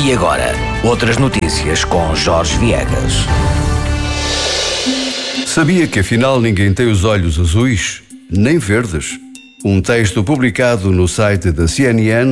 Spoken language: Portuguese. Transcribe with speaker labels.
Speaker 1: E agora, outras notícias com Jorge Viegas.
Speaker 2: Sabia que afinal ninguém tem os olhos azuis, nem verdes? Um texto publicado no site da CNN